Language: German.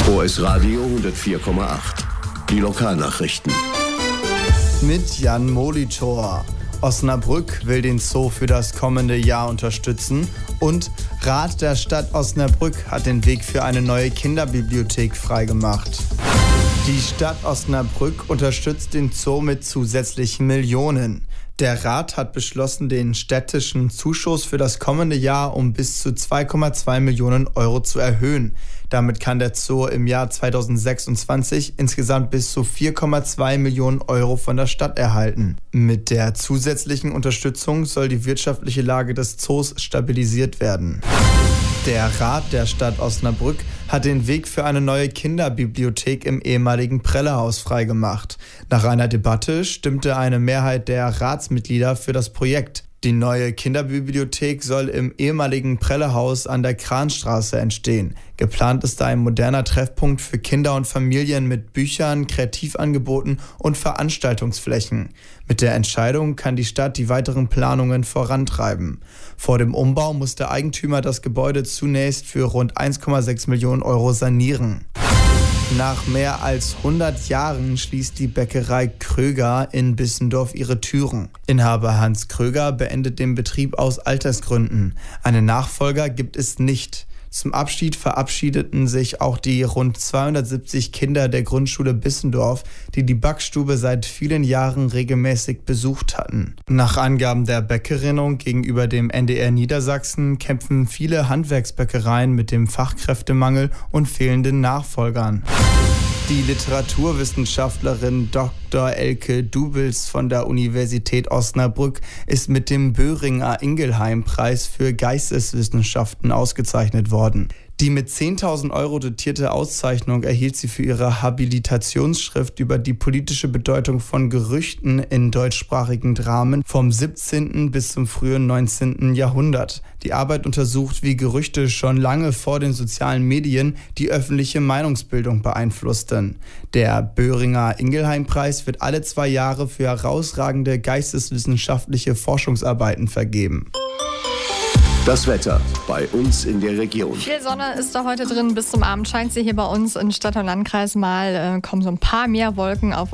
OS Radio 104,8. Die Lokalnachrichten. Mit Jan Molitor. Osnabrück will den Zoo für das kommende Jahr unterstützen und Rat der Stadt Osnabrück hat den Weg für eine neue Kinderbibliothek freigemacht. Die Stadt Osnabrück unterstützt den Zoo mit zusätzlichen Millionen. Der Rat hat beschlossen, den städtischen Zuschuss für das kommende Jahr um bis zu 2,2 Millionen Euro zu erhöhen. Damit kann der Zoo im Jahr 2026 insgesamt bis zu 4,2 Millionen Euro von der Stadt erhalten. Mit der zusätzlichen Unterstützung soll die wirtschaftliche Lage des Zoos stabilisiert werden. Der Rat der Stadt Osnabrück hat den Weg für eine neue Kinderbibliothek im ehemaligen Prellehaus freigemacht. Nach einer Debatte stimmte eine Mehrheit der Ratsmitglieder für das Projekt. Die neue Kinderbibliothek soll im ehemaligen Prellehaus an der Kranstraße entstehen. Geplant ist da ein moderner Treffpunkt für Kinder und Familien mit Büchern, Kreativangeboten und Veranstaltungsflächen. Mit der Entscheidung kann die Stadt die weiteren Planungen vorantreiben. Vor dem Umbau muss der Eigentümer das Gebäude zunächst für rund 1,6 Millionen Euro sanieren. Nach mehr als 100 Jahren schließt die Bäckerei Kröger in Bissendorf ihre Türen. Inhaber Hans Kröger beendet den Betrieb aus Altersgründen. Einen Nachfolger gibt es nicht. Zum Abschied verabschiedeten sich auch die rund 270 Kinder der Grundschule Bissendorf, die die Backstube seit vielen Jahren regelmäßig besucht hatten. Nach Angaben der Bäckerinnung gegenüber dem NDR Niedersachsen kämpfen viele Handwerksbäckereien mit dem Fachkräftemangel und fehlenden Nachfolgern. Die Literaturwissenschaftlerin Dr. Elke Dubels von der Universität Osnabrück ist mit dem Böhringer-Ingelheim-Preis für Geisteswissenschaften ausgezeichnet worden. Die mit 10.000 Euro dotierte Auszeichnung erhielt sie für ihre Habilitationsschrift über die politische Bedeutung von Gerüchten in deutschsprachigen Dramen vom 17. bis zum frühen 19. Jahrhundert. Die Arbeit untersucht, wie Gerüchte schon lange vor den sozialen Medien die öffentliche Meinungsbildung beeinflussten. Der Böhringer-Ingelheim-Preis wird alle 2 Jahre für herausragende geisteswissenschaftliche Forschungsarbeiten vergeben. Das Wetter bei uns in der Region. Viel Sonne ist da heute drin. Bis zum Abend scheint sie hier bei uns in Stadt und Landkreis mal. Kommen so ein paar mehr Wolken auf